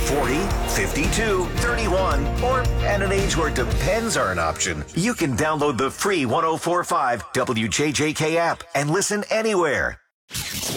40, 52, 31, or at an age where depends are an option, you can download the free 104.5 WJJK app and listen anywhere.